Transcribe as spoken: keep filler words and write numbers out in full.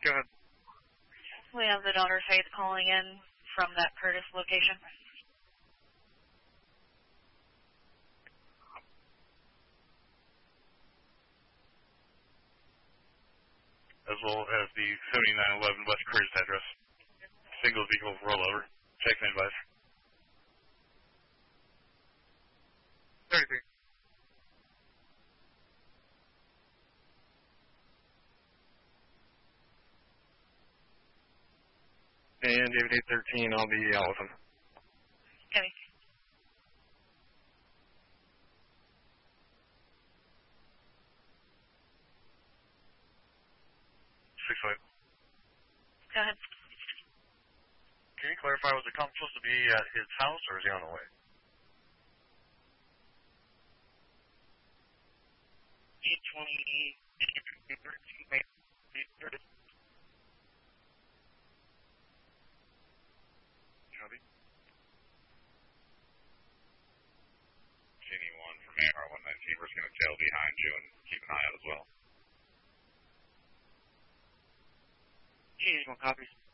Go ahead. We have the daughter Faith calling in from that Curtis location. As well as the seventy-nine eleven West Curtis address. Single vehicle rollover. Check and advise. thirty-three. And David eight thirteen, I'll be out with him. Okay. six five. Go ahead. Can you clarify, was the cop supposed to be at his house or is he on the way? eight twenty, eight thirteen, Copy. Jenny one from A R one nineteen, we're just going to tail behind you and keep an eye out as well. Jenny one copies.